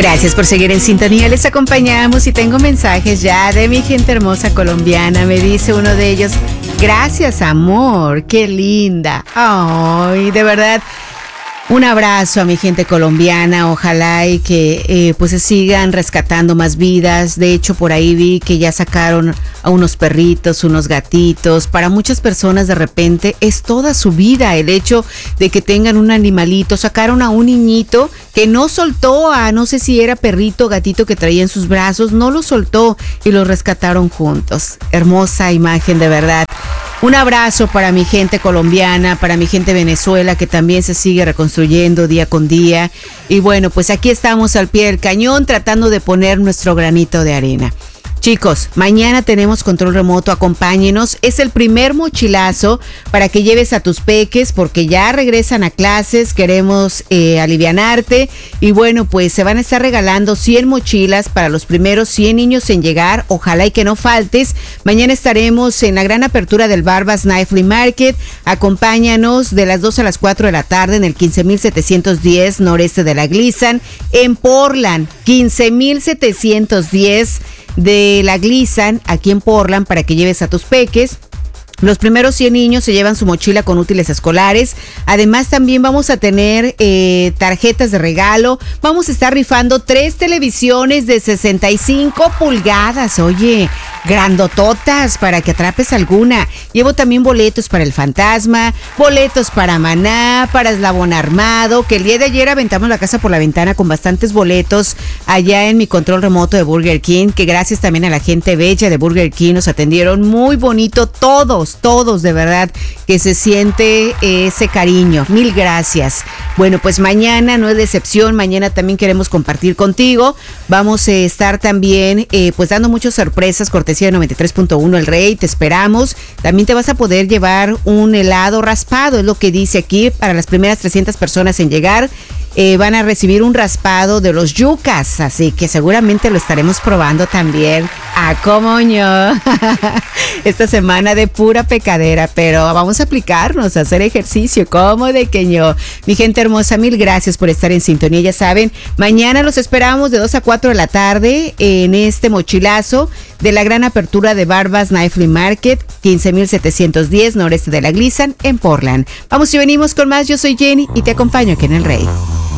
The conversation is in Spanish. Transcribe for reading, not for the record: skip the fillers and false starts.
Gracias por seguir en sintonía, les acompañamos y tengo mensajes ya de mi gente hermosa colombiana. Me dice uno de ellos, gracias amor, qué linda. Ay, de verdad, un abrazo a mi gente colombiana, ojalá y que pues se sigan rescatando más vidas. De hecho, por ahí vi que ya sacaron a unos perritos, unos gatitos. Para muchas personas de repente es toda su vida el hecho de que tengan un animalito. Sacaron a un niñito que no soltó a, no sé si era perrito o gatito que traía en sus brazos, no lo soltó y lo rescataron juntos. Hermosa imagen, de verdad. Un abrazo para mi gente colombiana, para mi gente de Venezuela, que también se sigue reconstruyendo día con día. Y bueno, pues aquí estamos al pie del cañón tratando de poner nuestro granito de arena. Chicos, mañana tenemos control remoto, acompáñenos. Es el primer mochilazo para que lleves a tus peques porque ya regresan a clases, queremos alivianarte. Y bueno, pues se van a estar regalando 100 mochilas para los primeros 100 niños en llegar. Ojalá y que no faltes. Mañana estaremos en la gran apertura del Barbas Night Flea Market. Acompáñanos de las 2 a las 4 de la tarde en el 15,710 noreste de la Glissant. En Portland, 15,710 de la Glissant, aquí en Portland, para que lleves a tus peques. Los primeros 100 niños se llevan su mochila con útiles escolares. Además, también vamos a tener tarjetas de regalo. Vamos a estar rifando 3 televisiones de 65 pulgadas. Oye, grandototas para que atrapes alguna. Llevo también boletos para El Fantasma, boletos para Maná, para Eslabón Armado, que el día de ayer aventamos la casa por la ventana con bastantes boletos allá en mi control remoto de Burger King, que gracias también a la gente bella de Burger King nos atendieron muy bonito todos de verdad, que se siente ese cariño. Mil gracias. Bueno, pues mañana no es de excepción, mañana también queremos compartir contigo. Vamos a estar también pues dando muchas sorpresas, cortesía de 93.1 El Rey, te esperamos. También te vas a poder llevar un helado raspado, es lo que dice aquí, para las primeras 300 personas en llegar. Van a recibir un raspado de los yucas, así que seguramente lo estaremos probando también. ¡Ah, cómo no! Esta semana de pura pecadera, pero vamos a aplicarnos, a hacer ejercicio, ¿cómo de que no? Mi gente hermosa, mil gracias por estar en sintonía, ya saben, mañana los esperamos de 2 a 4 de la tarde en este mochilazo de la gran apertura de Barbas Night Flea Market, 15,710 noreste de la Glissant en Portland. Vamos y venimos con más, yo soy Jenny y te acompaño aquí en El Rey.